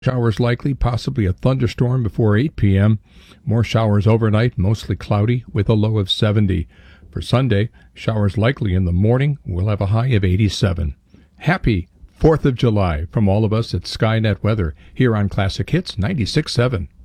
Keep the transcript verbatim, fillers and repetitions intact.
Showers likely, possibly a thunderstorm before eight p.m. More showers overnight, mostly cloudy, with a low of seventy. For Sunday, showers likely in the morning. We'll have a high of eighty-seven. Happy fourth of July from all of us at Skynet Weather here on Classic Hits ninety-six point seven.